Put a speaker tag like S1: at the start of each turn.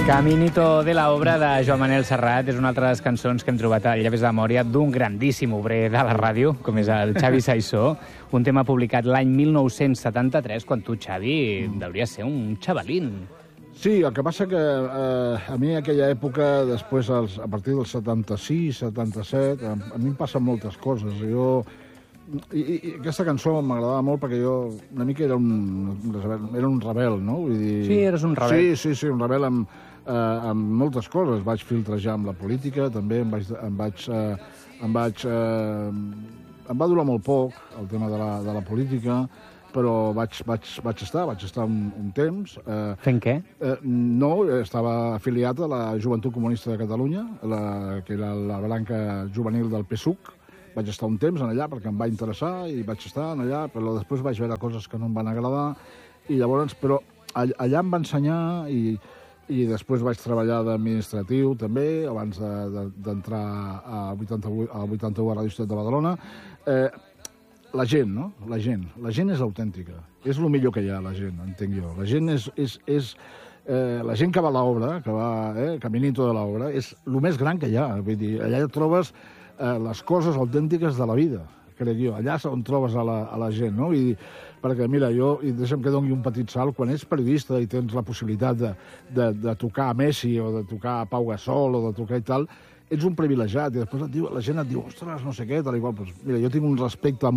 S1: Caminito de la obra de Joan Manel Serrat és una altra de les cançons que hem trobat a Llaves de la Memòria d'un grandíssim obrer de la ràdio, com és el Xavi Saissó, un tema publicat l'any 1973, quan tu, Xavi, devries ser un xavalín.
S2: Sí, el que passa que a mi en aquella època, després, a partir del 76, 77, a mi em passen moltes coses. I aquesta cançó m'agradava molt perquè jo una mica era un rebel, no? Vull dir...
S1: Sí, eres un rebel.
S2: Sí, un rebel amb moltes coses. Vaig filtrejar amb la política, també em va durar molt poc el tema de la política, però vaig estar un temps.
S1: Fent què?
S2: No, estava afiliat a la Joventut Comunista de Catalunya, que era la branca juvenil del PSUC. Vaig estar un temps allà perquè em va interessar i vaig estar allà, però després vaig veure coses que no em van agradar i llavors, però allà em va ensenyar i després vaig treballar d'administratiu també, abans d'entrar al 81 a Ràdio Ciutat de Badalona. La gent, no? La gent és autèntica. És el millor que hi ha, la gent, entenc jo. La gent és la gent que va a l'obra, que va caminito de l'obra, és el més gran que hi ha. Vull dir, allà trobes les coses autèntiques de la vida, crec jo. Allà és on trobes a la gent, no? Perquè, mira, deixa'm que doni un petit salt, quan ets periodista i tens la possibilitat de tocar a Messi o de tocar a Pau Gasol o de tocar i tal, ets un privilegiat, i després la gent et diu, ostres, no sé què, tal i qual. Pues, mira, jo tinc un respecte